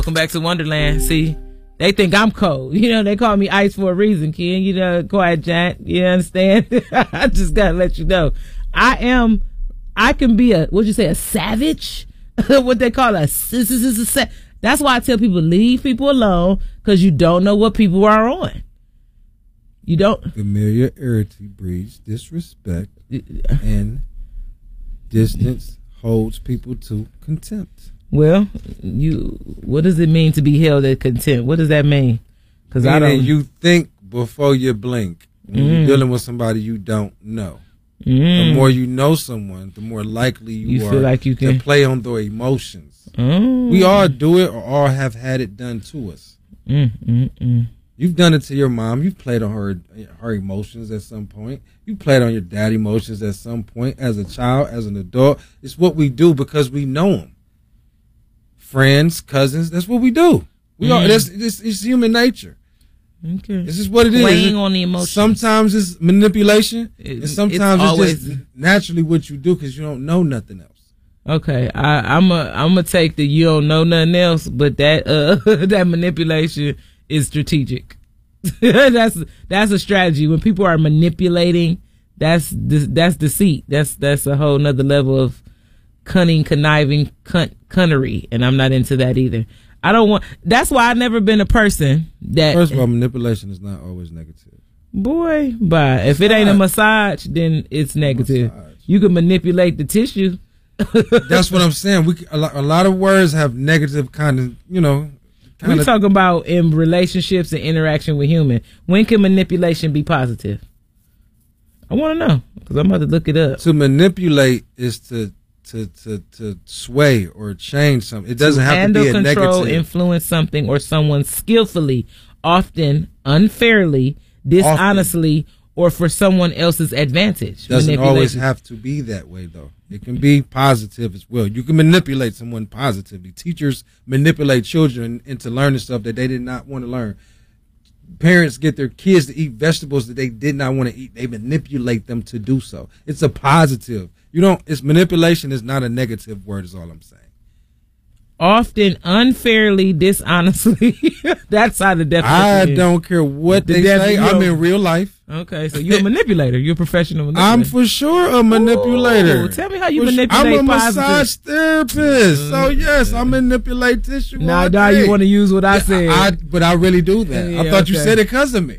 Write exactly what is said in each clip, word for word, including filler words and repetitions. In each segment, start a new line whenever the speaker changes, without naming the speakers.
Welcome back to Wonderland. See, they think I'm cold. You know, they call me Ice for a reason, Ken. You know, quiet giant. You understand? I just gotta let you know. I am, I can be a, what'd you say, a savage? What they call a, that's why I tell people, leave people alone, because you don't know what people are on. You don't.
Familiarity breeds disrespect, and distance holds people to contempt.
Well, you. What does it mean to be held at contempt? What does that mean?
Because I don't. You think before you blink. When mm. you're dealing with somebody you don't know. Mm. The more you know someone, the more likely you, you are feel like you can to play on their emotions. Mm. We all do it, or all have had it done to us. Mm, mm, mm. You've done it to your mom. You've played on her her emotions at some point. You played on your dad's emotions at some point as a child, as an adult. It's what we do because we know them. Friends, cousins, that's what we do. We mm. all, that's, it's, it's human nature. Okay. This is what it is.
Playing on the emotions.
Sometimes it's manipulation, it, and sometimes it's, it's just naturally what you do because you don't know nothing else.
Okay, I, I'm a I'm gonna take the you don't know nothing else, but that uh that manipulation is strategic. that's that's a strategy. When people are manipulating, that's that's deceit. That's that's a whole nother level of cunning, conniving, cunt, cunnery, and I'm not into that either. I don't want. That's why I've never been a person that.
First of all, manipulation is not always negative.
Boy, bye. If it ain't a massage, then it's negative. Massage. You can manipulate the tissue.
That's what I'm saying. We a lot, a lot of words have negative kind of, you know.
We're talking about in relationships and interaction with human. When can manipulation be positive? I want to know because I'm about to look it up.
To manipulate is to to to to sway or change something. It doesn't to have handle, to be a
control,
negative.
Influence something or someone skillfully, often unfairly, dishonestly, often. Or for someone else's advantage.
Doesn't always have to be that way, though. It can be positive as well. You can manipulate someone positively. Teachers manipulate children into learning stuff that they did not want to learn. Parents get their kids to eat vegetables that they did not want to eat. They manipulate them to do so. It's a positive. You don't. It's manipulation is not a negative word. Is all I'm saying.
Often unfairly, dishonestly. That's how the definition
I
is.
don't care what the they def- say. I'm in real life.
Okay, so you're a manipulator. You're a professional manipulator.
I'm for sure a manipulator.
Ooh, tell me how you
for
manipulate
I'm a
positive.
massage therapist. So, yes, I manipulate tissue.
Now, now you want to use what I yeah, said.
I, but I really do that. Yeah, I thought okay. you said it because of me.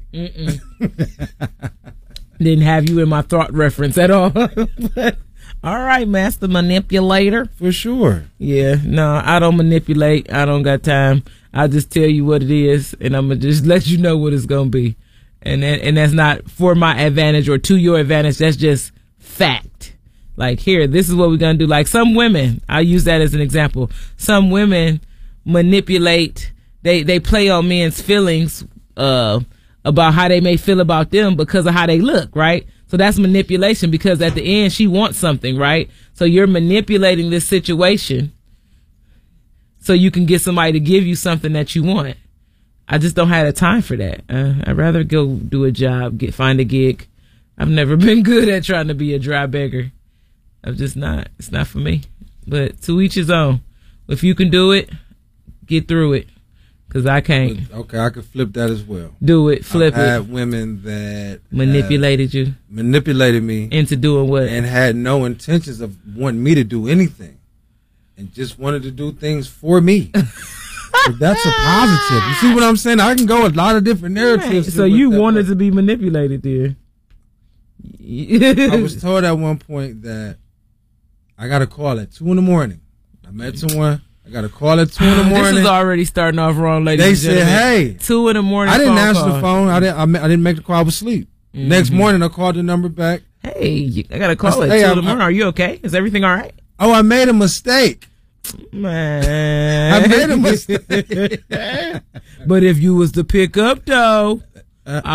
Didn't have you in my thought reference at all. But, all right, master manipulator.
For sure.
Yeah, no, I don't manipulate. I don't got time. I'll just tell you what it is, and I'm going to just let you know what it's going to be. And that, and that's not for my advantage or to your advantage. That's just fact. Like, here, this is what we're going to do. Like, some women, I use that as an example. Some women manipulate, they, they play on men's feelings uh, about how they may feel about them because of how they look, right? So that's manipulation because at the end, she wants something, right? So you're manipulating this situation so you can get somebody to give you something that you want. I just don't have the time for that. Uh, I'd rather go do a job, get find a gig. I've never been good at trying to be a dry beggar. I'm just not. It's not for me. But to each his own. If you can do it, get through it. Because I can't.
Okay, I could flip that as well.
Do it. Flip
I've
it.
I had women that
manipulated you.
Manipulated me.
Into doing what?
And had no intentions of wanting me to do anything. And just wanted to do things for me. So that's a positive. You see what I'm saying? I can go a lot of different narratives.
Right. So you wanted to be manipulated there.
I was told at one point that I got a call at two in the morning. I met someone. I got a call at two in the morning.
This is already starting off wrong, ladies
they
and gentlemen.
They said, hey.
Two in the morning.
I didn't answer
call.
the phone. I didn't, I, I didn't make the call. I was asleep. Mm-hmm. Next morning, I called the number back.
Hey, I got a call said, at hey, two in the morning. Are you okay? Is everything all right?
Oh, I made a mistake.
Man,
I made a mistake.
But if you was to pick up though, uh,